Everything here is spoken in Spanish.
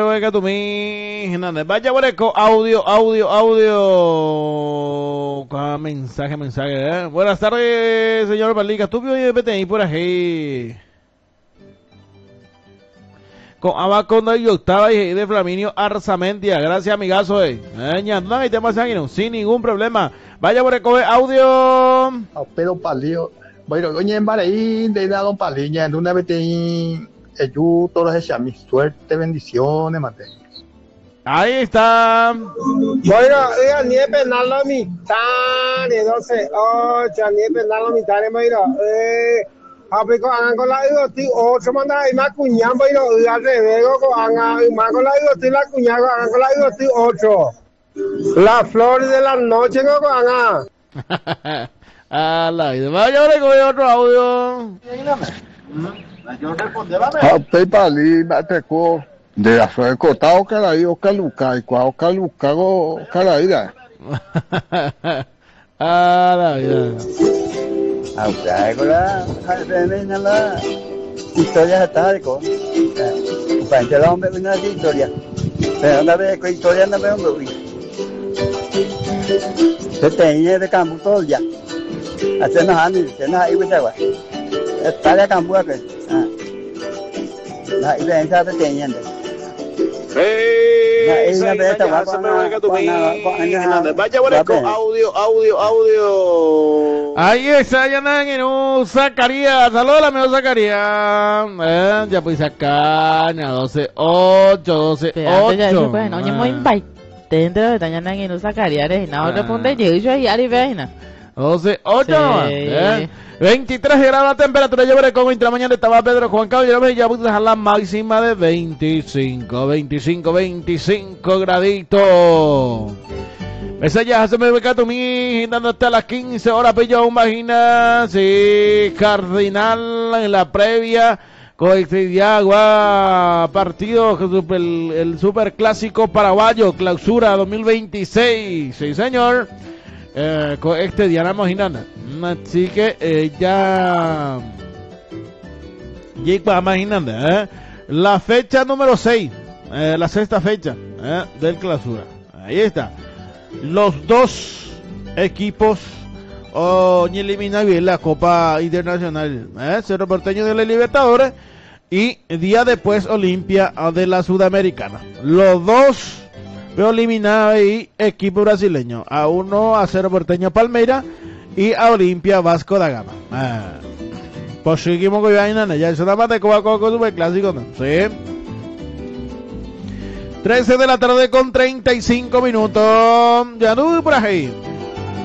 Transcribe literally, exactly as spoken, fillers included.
que tú mi Hernández. Vaya por eco, audio, audio, audio. Ah, mensaje, mensaje. ¿eh? Buenas tardes, señor Palica. Tú vio P T I por ahí. Con Abaconda y octava y de Flaminio Arzamentia. Gracias, amigazo. Eh. No, y temas sin ningún problema. Vaya por eco, audio. Pero Palio. Bueno, doña Embaraí, de Don Paliña, en una P T I. Ayú, todas esas, mi suerte, bendiciones, mate. Ahí está. Bueno, oiga, ni penal la mitad, ni doce, ocho, ni penal la mitad, ni mira, eh, aplicó hagan con la idoti, ocho manda y más cuñán, pero oiga, revego con hagan, y más con la idoti, la cuñán, hagan con la idoti, ocho. La flor de la noche, no con hagan. A la vida. Vaya, ahora con otro audio. Yo respondeba a Pepali, Mateco, de la flor de cotao, caraído, caluca, y cuau, calucago, caraída. A la vida. Aunque con la la historia está de con. Para que el hombre una historia. Pero una vez con historia no me hombre. Se tenía de campo todo el día. Haciendo años, haciendo ahí pues agua. Está de campo acá. La idea de teniendo. Vaya por eco, audio, audio, audio. Ahí está, ya andan en un Zacarías. Saludos, amigo Zacarías. Eh, ya pues sacar, doce, ocho, doce, ocho. Bueno, oye, muy dentro de Tañana en un Zacarías, no le pone yo ahí, ahí ven. doce, ocho. veintitrés grados la temperatura, yo veré cómo entra mañana estaba Pedro Juan Carlos, yo ya voy a dejar la máxima de veinticinco, veinticinco, veinticinco graditos. Esa ya se me ve que tú mi dando hasta las quince horas, pillo aún imagina, sí, Cardinal en la previa, con de agua, partido, el, el super clásico paraguayo, clausura dos mil veintiséis, sí señor. Eh, con este Diana Mojinana. Así que eh, ya ya imaginando eh, la fecha número seis, eh, la sexta fecha eh, del clausura. Ahí está. Los dos equipos oh, eliminan bien la Copa Internacional, eh, Cerro Porteño de la Libertadores y día después Olimpia de la Sudamericana. Los dos veo eliminado ahí equipo brasileño, a uno a Cerro Porteño Palmeiras y a Olimpia Vasco da Gama. Ah. Pues seguimos con Iván, ya eso nada más de Copa Coco Super Clásico, ¿no? Sí. trece de la tarde con treinta y cinco minutos. Ya no por ahí.